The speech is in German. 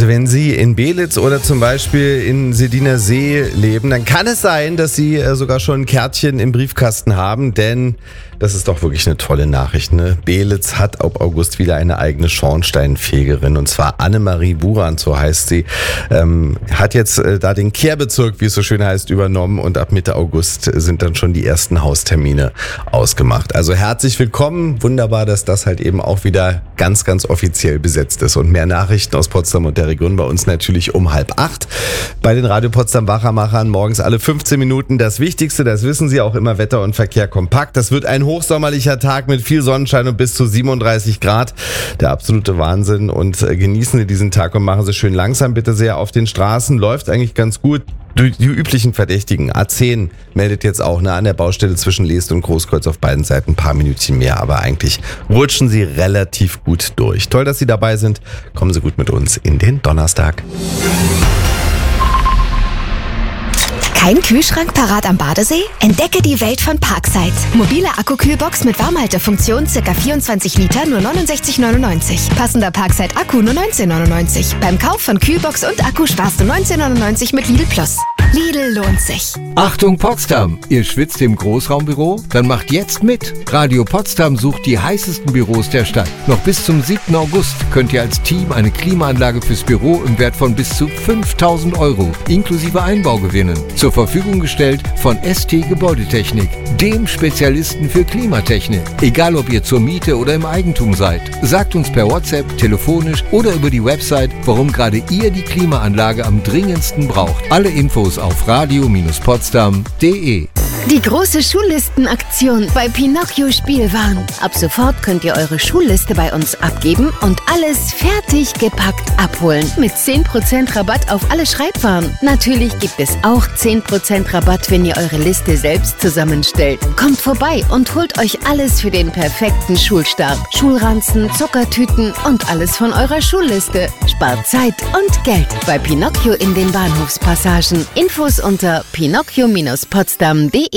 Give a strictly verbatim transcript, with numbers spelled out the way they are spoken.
Also wenn Sie in Belitz oder zum Beispiel in Sediner See leben, dann kann es sein, dass Sie äh, sogar schon ein Kärtchen im Briefkasten haben, denn das ist doch wirklich eine tolle Nachricht, ne? Belitz hat ab August wieder eine eigene Schornsteinfegerin, und zwar Annemarie Buran, so heißt sie, ähm, hat jetzt äh, da den Kehrbezirk, wie es so schön heißt, übernommen, und ab Mitte August sind dann schon die ersten Haustermine ausgemacht. Also herzlich willkommen, wunderbar, dass das halt eben auch wieder ganz, ganz offiziell besetzt ist. Und mehr Nachrichten aus Potsdam und der Region bei uns natürlich um halb acht bei den Radio Potsdam Wachermachern, morgens alle fünfzehn Minuten. Das Wichtigste, das wissen Sie auch immer, Wetter und Verkehr kompakt. Das wird ein hochsommerlicher Tag mit viel Sonnenschein und bis zu siebenunddreißig Grad. Der absolute Wahnsinn, und äh, genießen Sie diesen Tag und machen Sie schön langsam bitte sehr auf den Straßen. Läuft eigentlich ganz gut. Die, die üblichen Verdächtigen. A zehn meldet jetzt auch ne, an der Baustelle zwischen Leest und Großkreuz auf beiden Seiten ein paar Minütchen mehr, aber eigentlich rutschen Sie relativ gut durch. Toll, dass Sie dabei sind. Kommen Sie gut mit uns in den Donnerstag. Kein Kühlschrank parat am Badesee? Entdecke die Welt von Parkside. Mobile Akkukühlbox mit Warmhaltefunktion, ca. vierundzwanzig Liter, nur neunundsechzig neunundneunzig. Passender Parkside Akku nur neunzehn neunundneunzig. Beim Kauf von Kühlbox und Akku sparst du neunzehn neunundneunzig mit Lidl Plus. Lidl lohnt sich. Achtung Potsdam, ihr schwitzt im Großraumbüro? Dann macht jetzt mit. Radio Potsdam sucht die heißesten Büros der Stadt. Noch bis zum siebten August könnt ihr als Team eine Klimaanlage fürs Büro im Wert von bis zu fünftausend Euro inklusive Einbau gewinnen. Zur Verfügung gestellt von S T Gebäudetechnik, dem Spezialisten für Klimatechnik. Egal ob ihr zur Miete oder im Eigentum seid. Sagt uns per WhatsApp, telefonisch oder über die Website, warum gerade ihr die Klimaanlage am dringendsten braucht. Alle Infos auf radio potsdam punkt de. Die große Schullistenaktion bei Pinocchio Spielwaren. Ab sofort könnt ihr eure Schulliste bei uns abgeben und alles fertig gepackt abholen. Mit zehn Prozent Rabatt auf alle Schreibwaren. Natürlich gibt es auch zehn Prozent Rabatt, wenn ihr eure Liste selbst zusammenstellt. Kommt vorbei und holt euch alles für den perfekten Schulstart. Schulranzen, Zuckertüten und alles von eurer Schulliste. Spart Zeit und Geld bei Pinocchio in den Bahnhofspassagen. Infos unter pinocchio Bindestrich potsdam punkt de.